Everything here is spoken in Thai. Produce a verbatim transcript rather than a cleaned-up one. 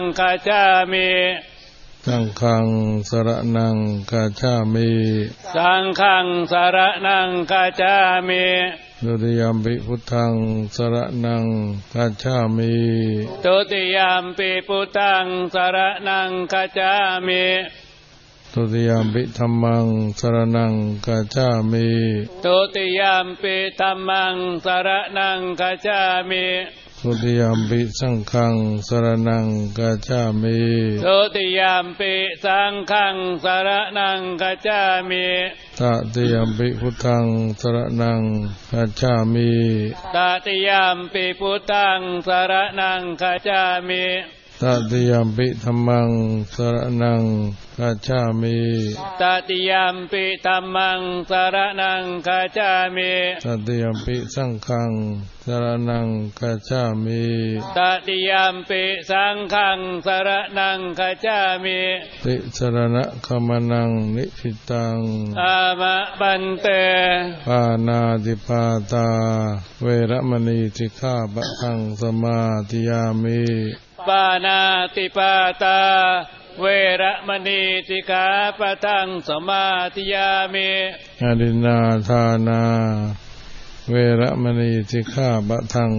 คัจฉามิสังฆังสรณังคัจฉามิสังฆังสรณังคัจฉามิทุติยมปิพุทธังสรณังคัจฉามิทุติยมปิพุทธังสรณังคัจฉามิทุติยมปิธัมมังสรณังคัจฉามิทุติยมปิธัมมังสรณังคัจฉามิทุติยมปิสังฆังสรณังคัจฉามิทุติยมปิสังฆังสรณังคัจฉามิตติยมปิพุทธังสรณังคัจฉามิตติยมปิพุทธังสรณังคัจฉามิตติยมปิธัมมังสรณังคัจฉามิตติยมปิธัมมังสรณังคัจฉามิตติยมปิสังฆังสรณังคัจฉามิตติยมปิสังฆังสรณังคัจฉามิติสรณะขมนังนิพิตังอามะปันเตปานาติปาตาเวรมณีสิกขาปะทังสมาธิยามิปานาติปาตาเวรมณีสิกขาปะทังสมาธิยามิอดินนาทานาเวรมณีสิกขาปะทัง